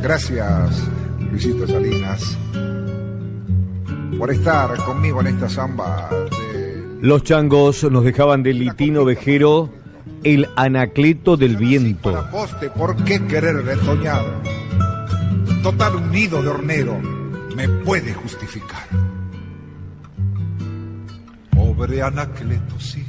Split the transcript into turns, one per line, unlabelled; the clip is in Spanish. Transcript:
Gracias, Luisito Salinas, por estar conmigo en esta samba.
Los changos nos dejaban de Litino Vejero el Anacleto del Viento.
Para poste, ¿por qué querer retoñar? Total, un nido de hornero me puede justificar. Pobre Anacleto, sí,